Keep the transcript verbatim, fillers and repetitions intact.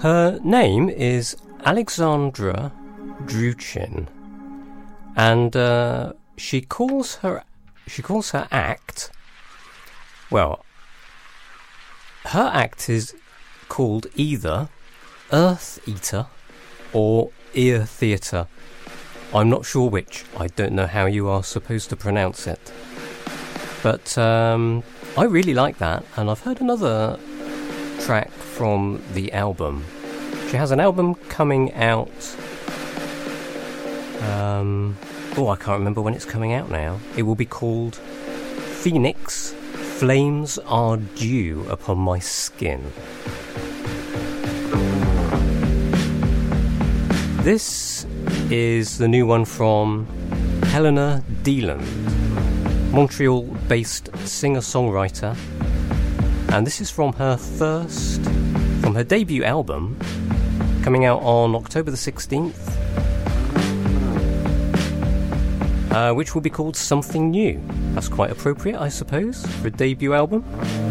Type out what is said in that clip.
Her name is Alexandra Druchin, and uh, she calls her she calls her act. Well, her act is called either Earth Eater or Ear Theatre. I'm not sure which. I don't know how you are supposed to pronounce it. But um, I really like that, and I've heard another track from the album. She has an album coming out. Um, oh, I can't remember when it's coming out now. It will be called Phoenix, Flames Are Dew Upon My Skin. This is the new one from Helena Deland, Montreal-based singer-songwriter, and this is from her first, from her debut album, coming out on October the sixteenth, uh, which will be called Something New. That's quite appropriate, I suppose, for a debut album.